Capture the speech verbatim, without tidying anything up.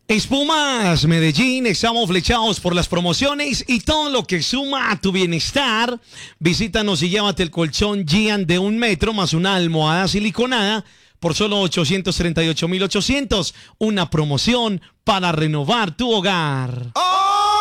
Espumas Medellín, estamos flechados por las promociones y todo lo que suma a tu bienestar. Visítanos y llévate el colchón Gian de un metro más una almohada siliconada por solo ochocientos treinta y ocho mil ochocientos. Una promoción para renovar tu hogar. ¡Oh!